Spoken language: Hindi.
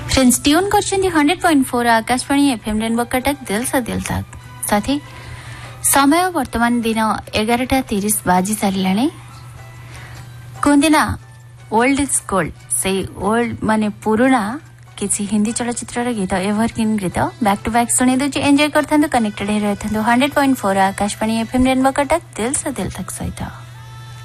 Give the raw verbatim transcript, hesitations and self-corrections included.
फ्रेंड्स ट्यून कर hundred point four Akashvani FM rainbow Cuttack दिल से दिल तक साथी समय वर्तमान दिन एगारटा तीस बाजी सारे कहते ना ओल्ड इज गोल्ड से ओल्ड माने पुराना किसी हिंदी चलचित्र गीत एवरग्रीन गीत बैक टू बैक शुणी दूसरी एंजॉय करते कनेक्टेड रही hundred point four Akashvani FM rainbow Cuttack दिल से दिल तक सहित।